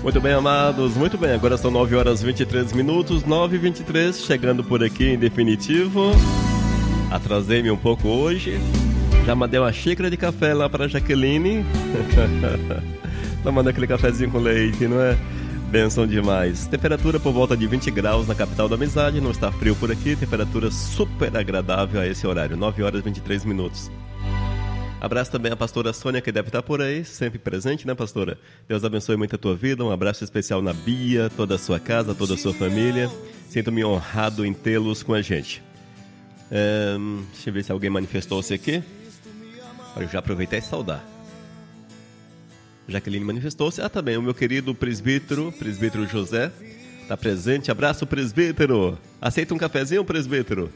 Muito bem, amados, muito bem. Agora são 9 horas e 23 minutos, 9h23, chegando por aqui em definitivo. Atrasei-me um pouco hoje. Já mandei uma xícara de café lá para a Jaqueline. Tomando aquele cafezinho com leite, não é? Benção demais. Temperatura por volta de 20 graus na capital da amizade. Não está frio por aqui. Temperatura super agradável a esse horário, 9 horas e 23 minutos. Abraço também a pastora Sônia, que deve estar por aí, sempre presente, né, pastora? Deus abençoe muito a tua vida. Um abraço especial na Bia, toda a sua casa, toda a sua família. Sinto-me honrado em tê-los com a gente. Deixa eu ver se alguém manifestou-se aqui. Eu já aproveitei e saudar. Jaqueline manifestou-se. Também o meu querido presbítero José, está presente. Abraço, presbítero. Aceita um cafezinho, presbítero?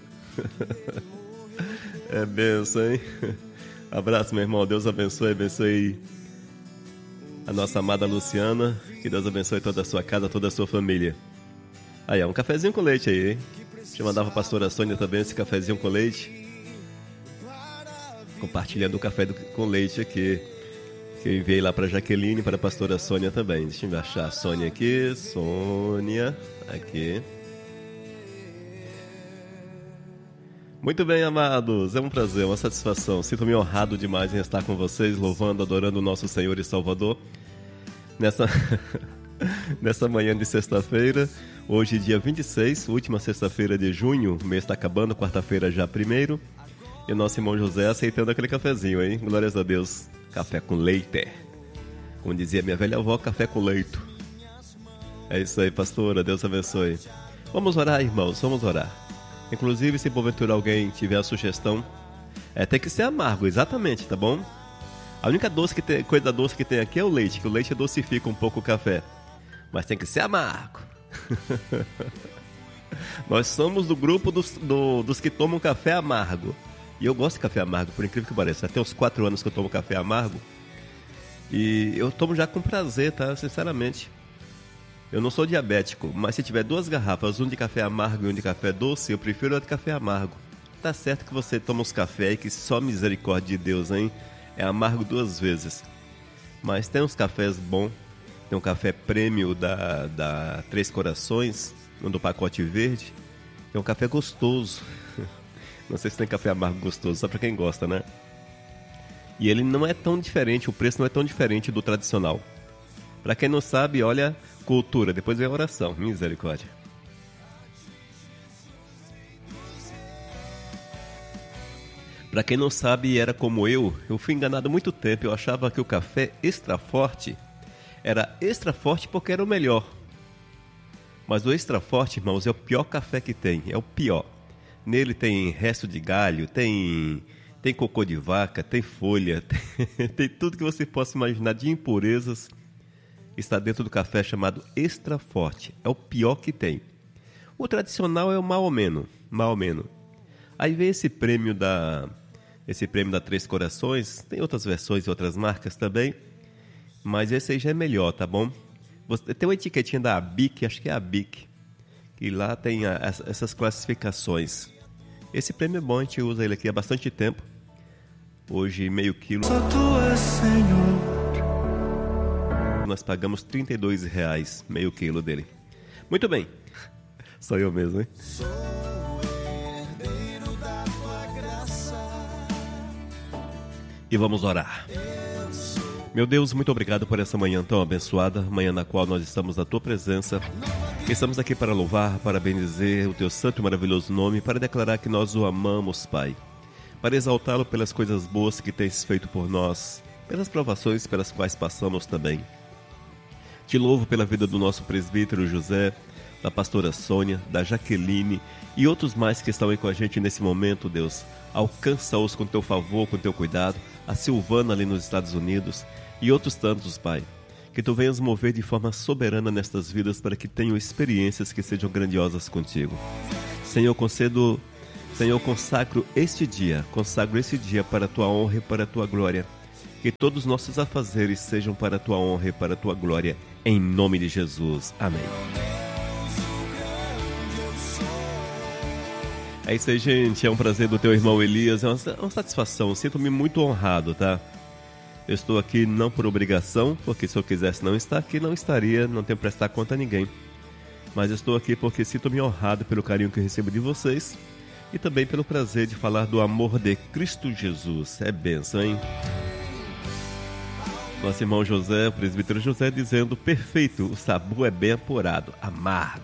É benção, hein? Abraço, meu irmão. Deus abençoe a nossa amada Luciana. Que Deus abençoe toda a sua casa, toda a sua família. Aí, um cafezinho com leite aí, hein? Deixa eu mandar pra pastora Sônia também esse cafezinho com leite. Compartilhando o café com leite aqui. Que eu enviei lá pra Jaqueline, para a pastora Sônia também. Deixa eu achar a Sônia aqui. Sônia, aqui. Muito bem, amados, é um prazer, uma satisfação. Sinto-me honrado demais em estar com vocês, louvando, adorando o nosso Senhor e Salvador nessa manhã de sexta-feira. Hoje, dia 26, última sexta-feira de junho, o mês está acabando, quarta-feira já 1º. E o nosso irmão José aceitando aquele cafezinho, hein? Glórias a Deus. Café com leite. Como dizia minha velha avó, café com leite. É isso aí, pastora, Deus abençoe. Vamos orar, irmãos, vamos orar. Inclusive, se porventura alguém tiver a sugestão, tem que ser amargo, exatamente, tá bom? A única coisa doce que tem aqui é o leite, que o leite docifica um pouco o café. Mas tem que ser amargo. Nós somos do grupo dos que tomam café amargo. E eu gosto de café amargo, por incrível que pareça. Até uns 4 anos que eu tomo café amargo. E eu tomo já com prazer, tá? Sinceramente. Eu não sou diabético, mas se tiver 2 garrafas, um de café amargo e um de café doce, eu prefiro o de café amargo. Tá certo que você toma uns cafés que só misericórdia de Deus, hein? É amargo 2 vezes. Mas tem uns cafés bons. Tem um café prêmio da Três Corações, um do pacote verde. Tem um café gostoso. Não sei se tem café amargo gostoso, só pra quem gosta, né? E ele não é tão diferente, o preço não é tão diferente do tradicional. Pra quem não sabe, olha, cultura, depois vem a oração, misericórdia. Pra quem não sabe, era como eu fui enganado há muito tempo, eu achava que o café extra forte era extra forte porque era o melhor. Mas o extra forte, irmãos, é o pior café que tem, é o pior. Nele tem resto de galho, tem cocô de vaca, tem folha, tem tudo que você possa imaginar de impurezas. Está dentro do café chamado extra forte. É o pior que tem. O tradicional é o mal ou menos. Aí vem esse prêmio da Três Corações. Tem outras versões e outras marcas também. Mas esse aí já é melhor, tá bom? Tem uma etiquetinha da ABIC, acho que é a ABIC. E lá tem essas classificações. Esse prêmio é bom, a gente usa ele aqui há bastante tempo. Hoje, meio quilo. Só tu és Senhor. Nós pagamos R$32, meio quilo dele. Muito bem. Sou eu mesmo, hein? Sou herdeiro da tua graça. E vamos orar. Meu Deus, muito obrigado por essa manhã tão abençoada, manhã na qual nós estamos na tua presença. Estamos aqui para louvar, para bendizer o teu santo e maravilhoso nome, para declarar que nós o amamos, Pai. Para exaltá-lo pelas coisas boas que tens feito por nós, pelas provações pelas quais passamos também. Te louvo pela vida do nosso presbítero José, da pastora Sônia, da Jaqueline e outros mais que estão aí com a gente nesse momento, Deus. Alcança-os com teu favor, com teu cuidado, a Silvana ali nos Estados Unidos e outros tantos, Pai. Que tu venhas mover de forma soberana nestas vidas para que tenham experiências que sejam grandiosas contigo. Senhor, consagro este dia para a tua honra e para a tua glória. Que todos os nossos afazeres sejam para a tua honra e para a tua glória, em nome de Jesus. Amém. É isso aí, gente. É um prazer do teu irmão Elias. É uma satisfação. Sinto-me muito honrado, tá? Eu estou aqui não por obrigação, porque se eu quisesse não estar aqui, não estaria, não tenho que prestar conta a ninguém. Mas eu estou aqui porque sinto-me honrado pelo carinho que eu recebo de vocês e também pelo prazer de falar do amor de Cristo Jesus. É bênção, hein? Nosso irmão José, o presbítero José, dizendo: perfeito, o sabor é bem apurado, amargo.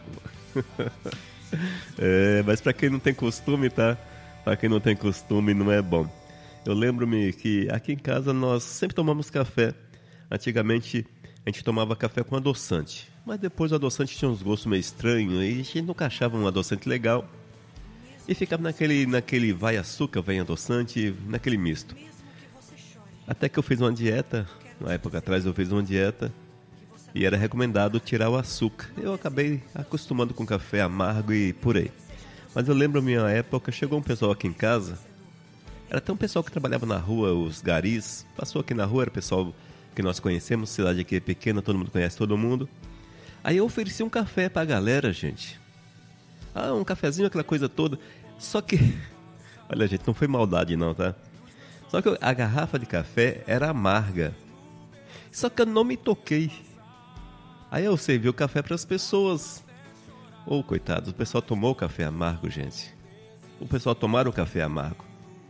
Mas para quem não tem costume, tá? Para quem não tem costume, não é bom. Eu lembro-me que aqui em casa nós sempre tomamos café. Antigamente a gente tomava café com adoçante, mas depois o adoçante tinha uns gostos meio estranhos e a gente nunca achava um adoçante legal. E ficava naquele vai açúcar, vem adoçante, naquele misto. Até que eu fiz uma dieta, uma época atrás eu fiz uma dieta e era recomendado tirar o açúcar. Eu acabei acostumando com café amargo e por aí. Mas eu lembro a minha época, chegou um pessoal aqui em casa, era até um pessoal que trabalhava na rua, os garis, passou aqui na rua, era o pessoal que nós conhecemos, cidade aqui é pequena, todo mundo conhece todo mundo. Aí eu ofereci um café pra galera, gente. Um cafezinho, aquela coisa toda. Só que, olha gente, não foi maldade não, tá? Só que a garrafa de café era amarga. Só que eu não me toquei. Aí eu servi o café para as pessoas. Coitados, o pessoal tomou o café amargo, gente. O pessoal tomaram o café amargo.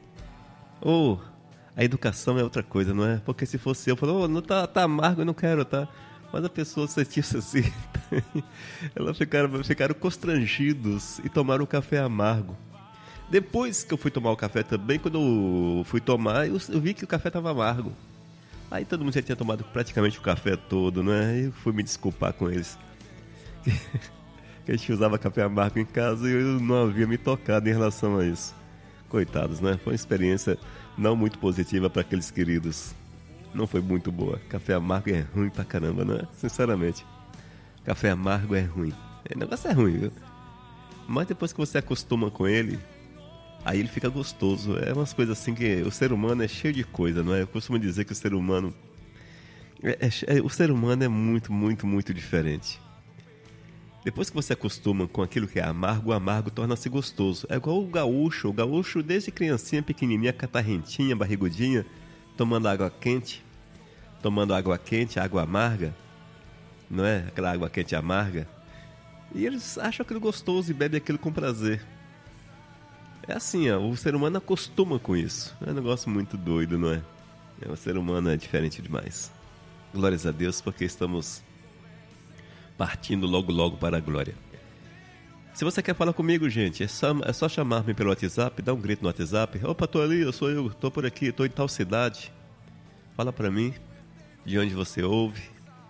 A educação é outra coisa, não é? Porque se fosse eu, falava, não tá amargo, eu não quero, tá? Mas a pessoa sentiu-se assim. Elas ficaram constrangidos e tomaram o café amargo. Depois que eu fui tomar o café também, quando eu fui tomar, eu vi que o café estava amargo. Aí todo mundo já tinha tomado praticamente o café todo, né? Eu fui me desculpar com eles. Que a gente usava café amargo em casa e eu não havia me tocado em relação a isso. Coitados, né? Foi uma experiência não muito positiva para aqueles queridos. Não foi muito boa. Café amargo é ruim pra caramba, né? Sinceramente. Café amargo é ruim. O negócio é ruim, viu? Mas depois que você acostuma com ele, aí ele fica gostoso. É umas coisas assim que o ser humano é cheio de coisa, não é? Eu costumo dizer que o ser humano... o ser humano é muito, muito, muito diferente. Depois que você acostuma com aquilo que é amargo, o amargo torna-se gostoso. É igual o gaúcho. O gaúcho, desde criancinha, pequenininha, catarrentinha, barrigudinha, tomando água quente, água amarga, não é? Aquela água quente amarga. E eles acham aquilo gostoso e bebem aquilo com prazer. É assim, ó, o ser humano acostuma com isso. É um negócio muito doido, não é? O ser humano é diferente demais. Glórias a Deus, porque estamos partindo logo logo para a glória. Se você quer falar comigo, gente, é só chamar-me pelo WhatsApp, dá um grito no WhatsApp. Opa, tô ali, sou eu, tô por aqui, tô em tal cidade. Fala pra mim de onde você ouve,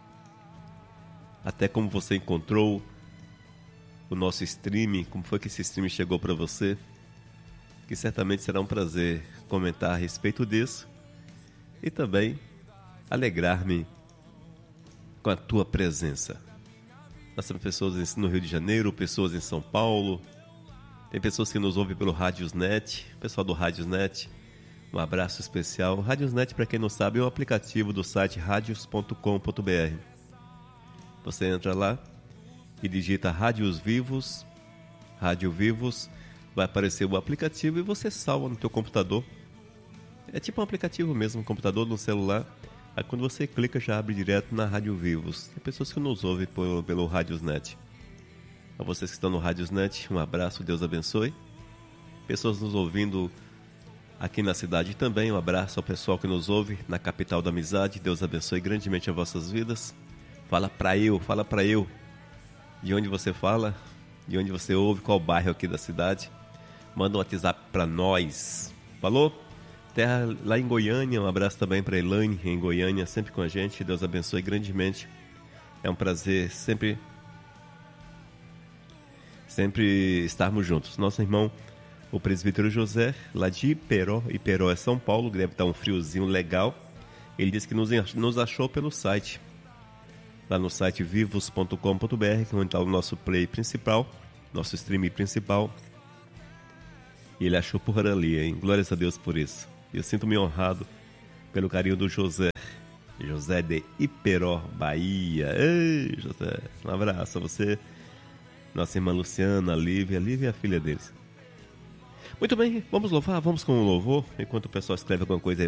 até como você encontrou o nosso stream, como foi que esse stream chegou para você, que certamente será um prazer comentar a respeito disso e também alegrar-me com a tua presença. Nós temos pessoas no Rio de Janeiro, pessoas em São Paulo, tem pessoas que nos ouvem pelo Radiosnet, pessoal do Radiosnet, um abraço especial. Radiosnet, para quem não sabe, é um aplicativo do site radios.com.br. Você entra lá e digita Rádios Vivos, Rádio Vivos, vai aparecer o aplicativo e você salva no teu computador. É tipo um aplicativo mesmo, um computador no celular. Aí quando você clica já abre direto na Rádio Vivos. Tem pessoas que nos ouvem pelo Radiosnet. A vocês que estão no Radiosnet, um abraço, Deus abençoe. Pessoas nos ouvindo aqui na cidade também, um abraço ao pessoal que nos ouve na capital da amizade. Deus abençoe grandemente as vossas vidas. Fala pra eu. De onde você fala, de onde você ouve, qual bairro aqui da cidade. Manda um WhatsApp pra nós. Falou? Terra lá em Goiânia, um abraço também para Elaine em Goiânia, sempre com a gente. Deus abençoe grandemente. É um prazer sempre estarmos juntos. Nosso irmão, o presbítero José, lá de Iperó é São Paulo, deve estar um friozinho legal. Ele disse que nos achou pelo site, lá no site vivos.com.br, que é onde está o nosso play principal, nosso stream principal. E ele achou por ali, hein? Glórias a Deus por isso. Eu sinto-me honrado pelo carinho do José de Iperó, Bahia. Ei, José, um abraço a você, nossa irmã Luciana, a Lívia é a filha deles. Muito bem, vamos louvar, vamos com o louvor, enquanto o pessoal escreve alguma coisa aí